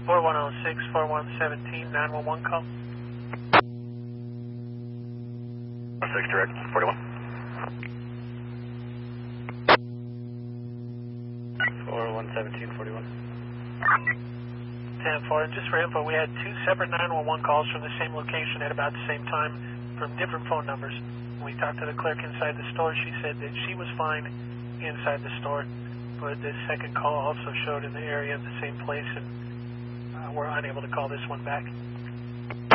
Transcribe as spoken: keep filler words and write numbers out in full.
four one zero six, four one one seven, nine one one call. six direct, forty-one. four one seventeen, forty-one. ten four, and just for info, we had two separate nine one one calls from the same location at about the same time from different phone numbers. When we talked to the clerk inside the store, she said that she was fine inside the store, but the second call also showed in the area of the same place, and uh, we're unable to call this one back.